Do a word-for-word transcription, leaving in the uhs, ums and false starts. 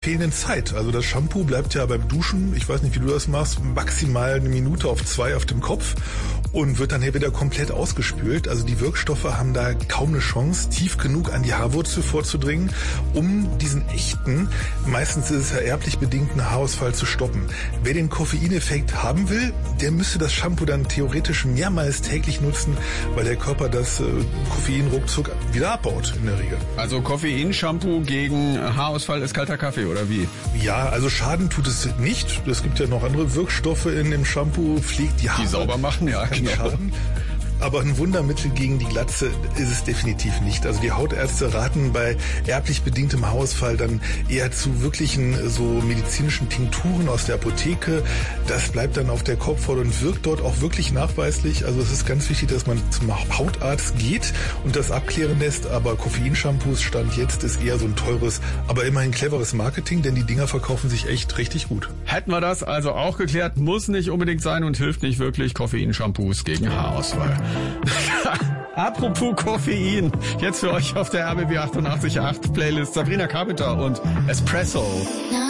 fehlenden Zeit. Also das Shampoo bleibt ja beim Duschen, ich weiß nicht, wie du das machst, maximal eine Minute auf zwei auf dem Kopf und wird dann hier wieder komplett ausgespült. Also die Wirkstoffe haben da kaum eine Chance, tief genug an die Haarwurzel vorzudringen, um diesen echten, meistens ist es ja erblich bedingten Haarausfall zu stoppen. Wer den Koffeineffekt haben will, der müsste das Shampoo dann theoretisch mehrmals täglich nutzen, weil der Körper das äh, Koffein ruckzuck wieder abbaut in der Regel. Also Koffeinshampoo gegen Haarausfall ist kalter Kaffee, oder wie? Ja, also Schaden tut es nicht. Es gibt ja noch andere Wirkstoffe in dem Shampoo, pflegt die Haare. Die sauber machen, ja, genau. Schaden. Aber ein Wundermittel gegen die Glatze ist es definitiv nicht. Also die Hautärzte raten bei erblich bedingtem Haarausfall dann eher zu wirklichen so medizinischen Tinkturen aus der Apotheke. Das bleibt dann auf der Kopfhaut und wirkt dort auch wirklich nachweislich. Also es ist ganz wichtig, dass man zum Hautarzt geht und das abklären lässt. Aber Koffeinshampoos Stand jetzt ist eher so ein teures, aber immerhin cleveres Marketing, denn die Dinger verkaufen sich echt richtig gut. Hätten wir das also auch geklärt, muss nicht unbedingt sein und hilft nicht wirklich. Koffeinshampoos gegen Haarausfall. Apropos Koffein, jetzt für euch auf der R B B achtundachtzig Komma acht Playlist Sabrina Carpenter und Espresso.